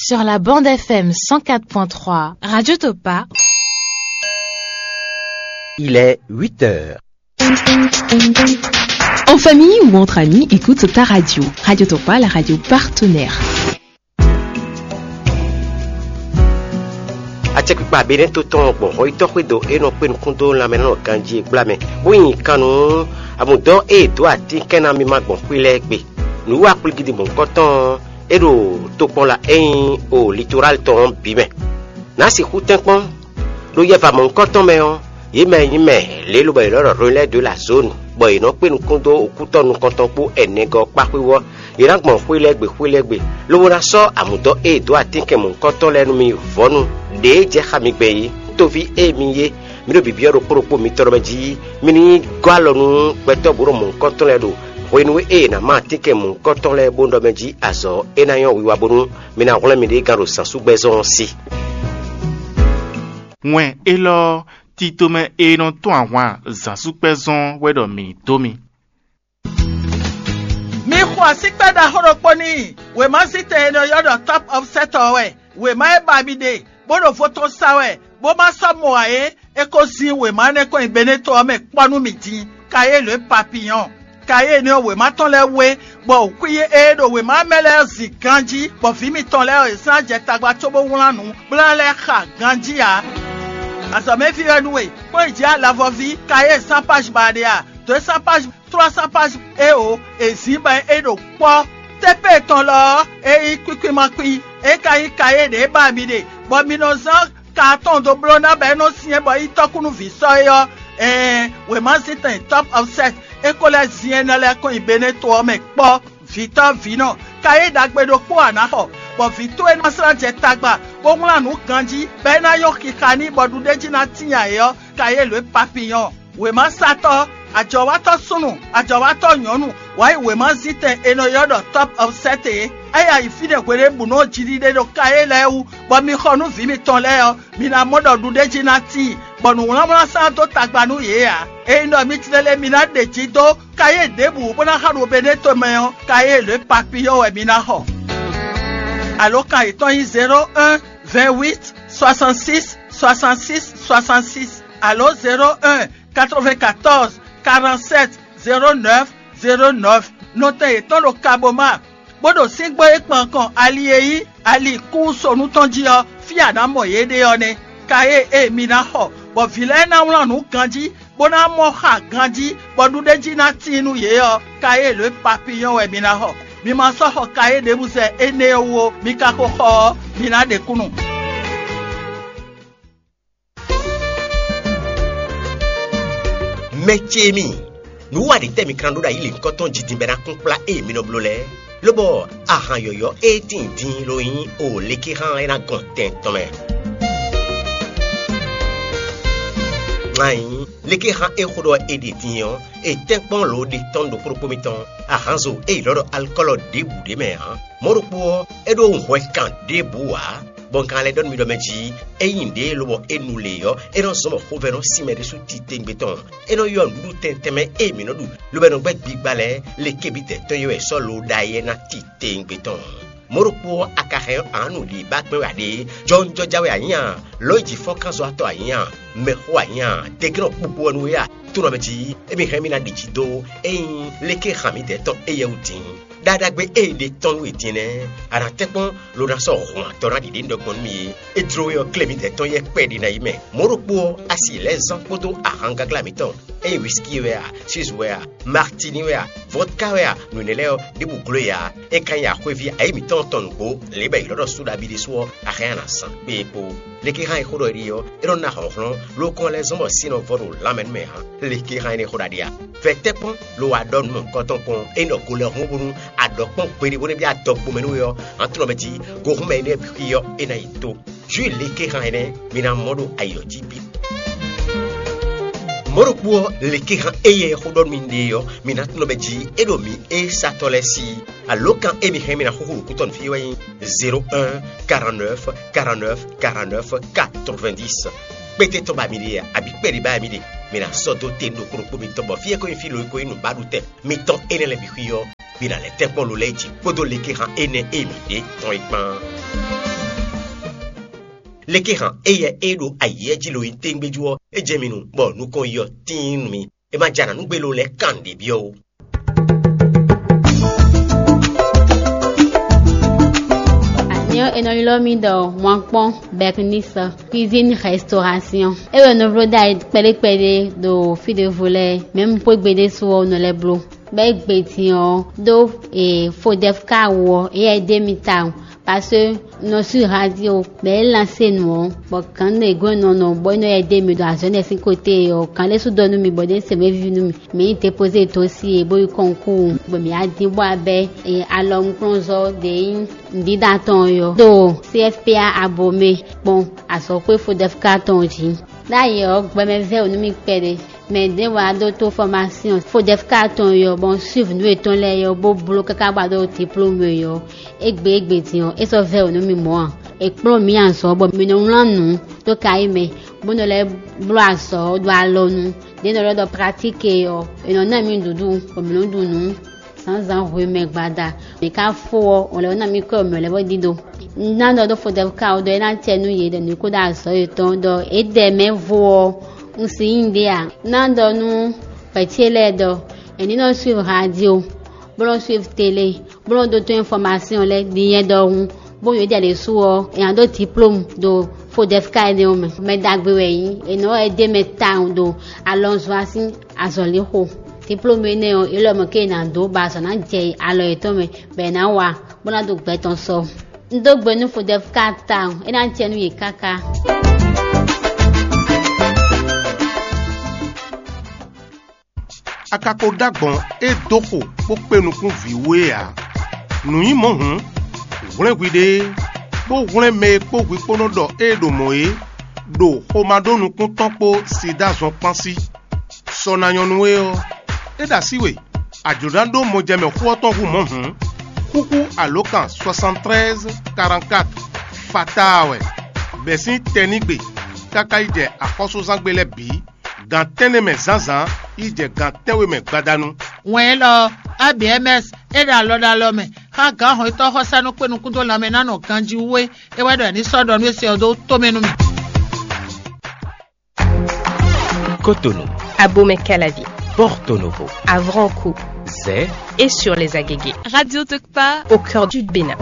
sur la bande FM 104.3 Radio Topa. Il est 8 heures. En famille ou entre amis, écoute ta radio. Radio Topa, la radio partenaire. Atekpa bene to ton bon hoito kwido eno pen kundo la menano kanji blame buyin kanu amudo e do ati kena mi magbon kwile gbe nu wa pulgidi bon koton ero to pon la o littoral ton bime na si kutenpon lo ye va mon koton me on yime le lo ba lo relais de la zone boy no pen kundo okuto nu koton po enego papiwo iragbon kwile gbe lo wona so amudo e do ati ke mon koton lenu mi vonu de je xamigbe tovi emiye mino bibioro poropo mitorobeji mini gwalonu peto buru mon koton ledo wenu na ma tike mon koton le bondo meji azo enayon wiwa bonu mina wole mi de garo sansu bezon si wen elo titome non to anwa sansu bezon wedo mi tomi mi kwa sikpe da horoponi we ma site no yodo top of settle we ma babide bodo foto sawe bo ma samo aye ekosi we ma ne ko ibeneto ame ponu miti kaye le papillon kaye ni we ma ton le we bo kuye edo we ma mele zikanji bo fi mi ton le san je tagba to bo wulanu blan le kha ganji ya aso me fi enu we po iji ala vovi kaye 100 page badia 200 page 300 page ezimba edo po tepe ton lo kwikwi makwi kaye de ba mi de bo mi no san carton do blona be no sien bo itokunu vi so yo we man sit in top of set ekola zien na le kon ibene to me po vita vino kaye dagbedo po anaho bo vito en masra je tagba bo nlanu kanji be na yo kikani bo du deji na tiya yo kaye le papillon we man sato ajowato sunu ajowato nyonu why we man sit eno yodo top of set aya ifide kwere bu no jiri de do kaye lewu bo mi khonu vi mi ton le o mi na modo du deji na ti bo nu la sa to tagbanu ye ya no mi tilele mi na deji to kaye debu bo na haru beneto me o kaye le papillon we mi na ho alors quand étant 01 28 66 66 66 alors 01 94 47 09 09 note étant le kaboma bodo sigbo ekpan kan aliyeyi ali ku sonu tonji o fi adamo yede one kaye mi na ho bo vile na wlanu ganji bona mo ha ganji bodu deji na tinu ye o kaye le papillon we mi na ho mi ma so ho kaye de buse ene wo mi ka ko ho mi na de kunu mechemi nu wa de temi krando da ile koton jidin bena kunpla mi no blole lobo ahan yoyo tin loyin o lekiran ena gonten tome ngai lekiran khodo edition et tempon lo de ton do propomiton ahanzo loro alcool de bou de mer morupo edo hwe kan de boua bon kan le don mi do meji yinde lobo enule yo eno somo hovero simere su titeng beton eno yo ndu tenteme mi no du lo beno gbe bigbale le kebite to yo solo daye na titeng beton morupo akare anu li bakme wade jonjo jawe anya loji fokanzo ato anya meho anya tekno pupu anu ya tuno meji emi hemina dijido leke hamide to eyeutin dada gbe de ton wetine ara tepon lo na so ho tora di ndo kon mi e dro yo clemite ton ye pedi na ime morupo asi les poto ahanga glamiton whisky wea cheese wea martini wea vodka wea nuneleo di buklo ya kanya kwevi mi ton go lebe lo suda bi so ariana san bepo leki ha khodo rio ero na honron lo kon les hommes sino vodo lamen me ha leki ha ne khodadia vetepon lo adon mon koton pon no couleur mobunu adokpon pedi boni bi adokpo menu yo antromeji go humene biyo enaito ju leki ha ne mina modo ayoji bi morupo leki ha hodon mindeyo minat no beji edomi satolesi alokan emi hemina hukuru kuton fiwe 01 49 49 49 90 pete to ba midi abi peri ba midi mina sodo tendo kurupo mi to bo fie ko infilo ko inu badute mi ton enele biyo mina le tempo lo leji podo leki ha ene emi de ton ikman leke han eye edo aye jilo intengbejuo ejeminu bo nuko yo tin mi e ma jana nu gbelo le kande bio. Eno lomi do mwankpon beknisa cuisine restauration e no vloda pele do fi de voler même pour gbede so no le blo be gbetion do e fodefka wo e demita parce que no sur radio be lancer no bo kan ne go no bo no e demi do azone sin côté yo kan le su do no mi bode se me vi no mi te poser to si e bo concours bo mi adi bo abe e alom kronzo de ndida ton yo do CFPA abome bon aso pe fodefka ton ji d'ailleurs gbe me ve no mi pere mais de wa d'auto formation fodefka ton yo bon suivre nous eton le yo bo blo kaka ba do diplôme yo egbe ti on e so ve no mi mo e pro mi an so bo mi no lanu to kai me bo no le blo aso do alonu de no do pratique yo e no na mi dudu ko mi no dunu sans en remettre gbada me ka fo on le na mi ko me le bo dido nando do fodefka o do na tenu ye de ni ko da so eton do e de me vo nsi india nando nu petele do eni no suivre radio bon suivre télé bon d'autres informations les bien do bon yo dia le so e ando diplôme do fodefka de o me dagbe yi e no e de metan do alonso asin azoli ho diplôme ne o ilo mo ke na do ba so na je alo eto me be na wa bon do gbe ton so ndo gbe nu fodefka town e na tenu yi kaka. Akako dagbon e doko po penukun viwe a nuyi mohun wren gwide po wren me po gwi pono do e do moe do homadonu kun tonpo sida zon pansi sona yonwe o e da siwe ajodando mojeme huoton hu mohun kuku alokan 73 44 fatawe besin tenigbe kaka ije akoso zangbele bi gantene me zanzan ije gantewe me gbadanu wen lo abms era lo da lo me ha ga ho to ho sanu penu kudo la me nanu kanji we e wedo ni sodo nu ese odo to menu mi. Cotonou, Abomey-Calavi, Porto Novo, Avranches, Zé et sur les Agégués. Radio Tokpa au cœur du Bénin.